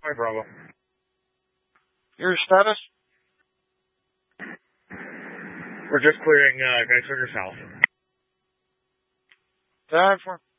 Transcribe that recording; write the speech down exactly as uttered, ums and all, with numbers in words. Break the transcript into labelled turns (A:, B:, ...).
A: Hi, Bravo.
B: Your status?
A: We're just clearing uh, Geisinger South.
B: Time for